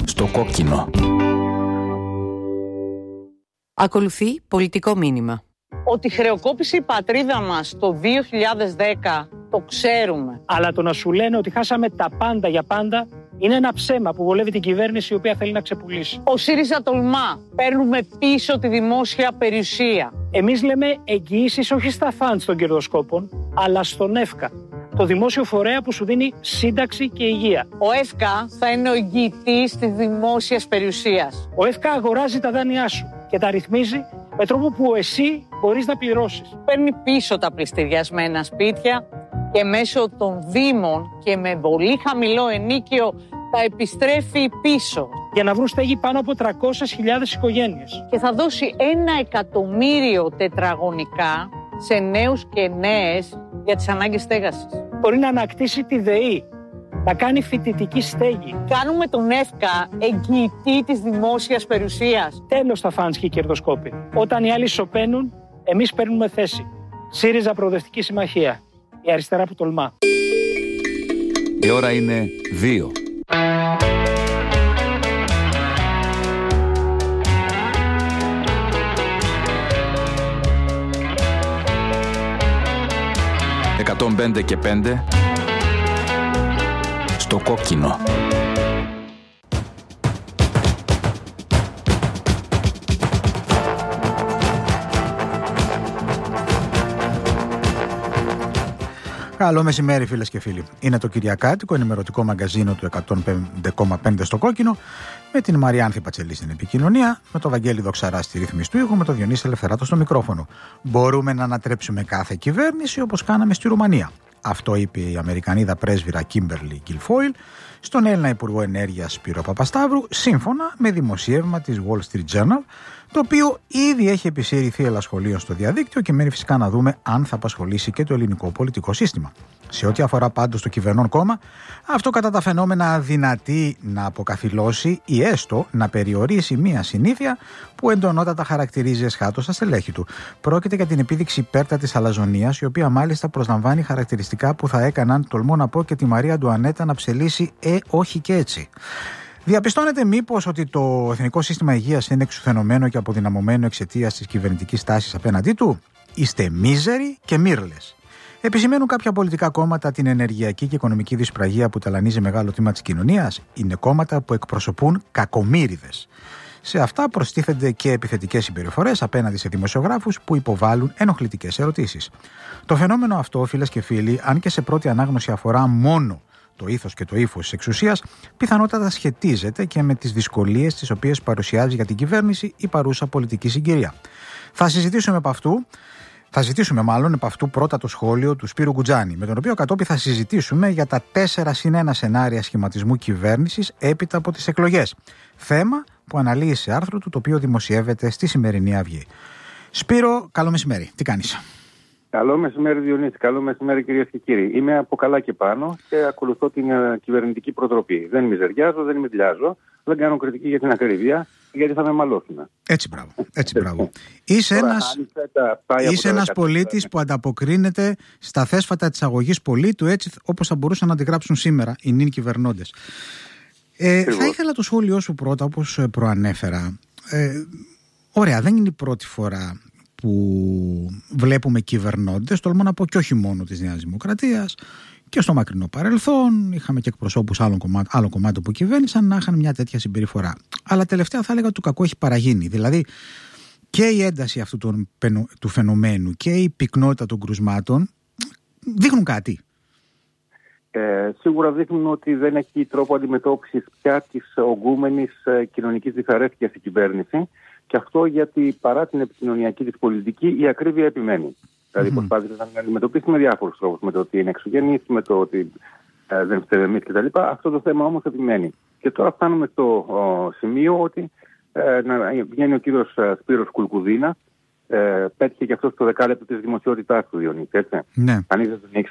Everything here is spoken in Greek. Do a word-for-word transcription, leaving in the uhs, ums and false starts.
Στο κόκκινο. Ακολουθεί πολιτικό μήνυμα. Ότι χρεοκόπησε η πατρίδα μας το δύο χιλιάδες δέκα το ξέρουμε. Αλλά το να σου λένε ότι χάσαμε τα πάντα για πάντα είναι ένα ψέμα που βολεύει την κυβέρνηση η οποία θέλει να ξεπουλήσει. Ο ΣΥΡΙΖΑ τολμά. Παίρνουμε πίσω τη δημόσια περιουσία. Εμείς λέμε εγγυήσεις όχι στα φαντς των κερδοσκόπων, αλλά στον ΕΦΚΑ, το δημόσιο φορέα που σου δίνει σύνταξη και υγεία. Ο ΕΦΚΑ θα είναι ο εγγυητής της δημόσιας περιουσίας. Ο ΕΦΚΑ αγοράζει τα δάνειά σου και τα ρυθμίζει με τρόπο που εσύ μπορείς να πληρώσεις. Παίρνει πίσω τα πληστηριασμένα σπίτια και μέσω των δήμων και με πολύ χαμηλό ενίκιο τα επιστρέφει πίσω. Για να βρουν στέγη πάνω από τριακόσιες χιλιάδες οικογένειες. Και θα δώσει ένα εκατομμύριο τετραγωνικά σε νέους και νέες για τις ανάγκες στέγασης. Μπορεί να ανακτήσει τη ΔΕΗ, να κάνει φοιτητική στέγη. Κάνουμε τον ΕΦΚΑ εγγυητή της δημόσιας περιουσίας. Τέλος τα φαντς και οι κερδοσκόποι. Όταν οι άλλοι σωπαίνουν, εμείς παίρνουμε θέση. ΣΥΡΙΖΑ Προοδευτική Συμμαχία. Η αριστερά που τολμά. Η ώρα είναι δύο. εκατόν πέντε και πέντε στο κόκκινο. Καλό μεσημέρι, φίλες και φίλοι. Είναι το Κυριακάτικο ενημερωτικό μαγκαζίνο του εκατόν πέντε κόμμα πέντε στο κόκκινο, με την Μαριάνθη Πατσελή στην επικοινωνία, με τον Βαγγέλη Δοξαρά στη ρύθμιση του ήχου, με τον Διονύση Ελευθεράτο στο μικρόφωνο. Μπορούμε να ανατρέψουμε κάθε κυβέρνηση όπως κάναμε στη Ρουμανία. Αυτό είπε η Αμερικανίδα πρέσβυρα Κίμπερλι Γκιλφόιλ στον Έλληνα Υπουργό Ενέργειας Σπύρο Παπασταύρου, σύμφωνα με δημοσίευμα της Wall Street Journal, το οποίο ήδη έχει επισύρει θύελλα σχολείων στο διαδίκτυο και μένει φυσικά να δούμε αν θα απασχολήσει και το ελληνικό πολιτικό σύστημα. Σε ό,τι αφορά πάντως το κυβερνών κόμμα, αυτό κατά τα φαινόμενα αδυνατεί να αποκαθιλώσει ή έστω να περιορίσει μία συνήθεια που εντονότατα χαρακτηρίζει εσχάτως στα στελέχη του. Πρόκειται για την επίδειξη υπέρτατης αλαζονίας, η οποία μάλιστα προσλαμβάνει χαρακτηριστικά που θα έκαναν, τολμώ να πω, και τη Μαρία Αντουανέτα να ψελίσει «Ε, όχι και έτσι». Διαπιστώνεται μήπως ότι το Εθνικό Σύστημα Υγείας είναι εξουθενωμένο και αποδυναμωμένο εξαιτίας της κυβερνητικής τάσης απέναντί του? Είστε μίζεροι και μύρλες. Επισημαίνουν κάποια πολιτικά κόμματα την ενεργειακή και οικονομική δυσπραγία που ταλανίζει μεγάλο τμήμα της κοινωνίας. Είναι κόμματα που εκπροσωπούν κακομοίριδες. Σε αυτά προστίθενται και επιθετικές συμπεριφορές απέναντι σε δημοσιογράφους που υποβάλλουν ενοχλητικές ερωτήσεις. Το φαινόμενο αυτό, φίλες και φίλοι, αν και σε πρώτη ανάγνωση αφορά μόνο το ήθος και το ύφος της εξουσίας, πιθανότατα σχετίζεται και με τις δυσκολίες τις οποίες παρουσιάζει για την κυβέρνηση η παρούσα πολιτική συγκυρία. Θα συζητήσουμε από αυτού. Θα ζητήσουμε μάλλον επ' αυτού πρώτα το σχόλιο του Σπύρου Γκουτζάνη, με τον οποίο κατόπιν θα συζητήσουμε για τα τέσσερα συν ένα σενάρια σχηματισμού κυβέρνησης έπειτα από τις εκλογές. Θέμα που αναλύει σε άρθρο του, το οποίο δημοσιεύεται στη σημερινή Αυγή. Σπύρο, καλό μεσημέρι. Τι κάνεις? Καλό μεσημέρι, Διονύση. Καλό μεσημέρι, κυρίες και κύριοι. Είμαι από καλά και πάνω και ακολουθώ την uh, κυβερνητική προτροπή. Δεν μιζεριάζω, δεν μιζλιάζω, δεν κάνω κριτική για την ακρίβεια, γιατί θα με μαλώσουν. Έτσι, μπράβο. Έτσι, μπράβο. Είσαι ένας, είσαι ένας πολίτης που ανταποκρίνεται στα θέσφατα της αγωγής πολίτου, έτσι όπως θα μπορούσαν να αντιγράψουν σήμερα οι νυν κυβερνώντες. Ε, θα ήθελα το σχόλιο σου πρώτα, όπως προανέφερα. Ε, ωραία, δεν είναι η πρώτη φορά που βλέπουμε κυβερνώντες, τολμώ να πω και όχι μόνο της Νέας Δημοκρατίας, και στο μακρινό παρελθόν είχαμε και εκπροσώπους άλλων κομμάτων, άλλων κομμάτων που κυβέρνησαν να είχαν μια τέτοια συμπεριφορά. Αλλά τελευταία θα έλεγα ότι το κακό έχει παραγίνει. Δηλαδή και η ένταση αυτού του, του φαινομένου και η πυκνότητα των κρουσμάτων δείχνουν κάτι. Ε, σίγουρα δείχνουν ότι δεν έχει τρόπο αντιμετώπισης πια της ογκούμενης ε, κοινωνικής δυσαρέσκειας η κυβέρνηση. Και αυτό γιατί παρά την επικοινωνιακή της πολιτική η ακρίβεια επιμένει. Mm-hmm. Δηλαδή προσπάθησε να την αντιμετωπίσει με διάφορους τρόπους. Με το ότι είναι εξωγενής, με το ότι ε, δεν φταίμε εμείς κτλ. Αυτό το θέμα όμως επιμένει. Και τώρα φτάνουμε στο ο, σημείο ότι ε, να βγαίνει ο κύριος Σπύρος Κουλκουδίνα. Ε, πέτυχε και αυτό στο δεκάλεπτο της δημοσιότητάς του, Διονύση. Έτσι. Ναι. Αν δεν τον